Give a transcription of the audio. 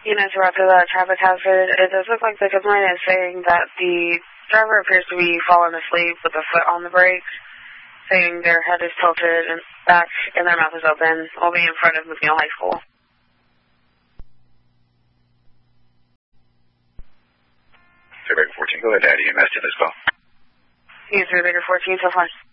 Units are after the traffic hazard. It does look like the complaint is saying that the driver appears to be falling asleep with the foot on the brake, saying their head is tilted and back and their mouth is open. Will be in front of McNeil High School. Baker 14, go ahead, Daddy. EMS to this call. User Baker 14, so far.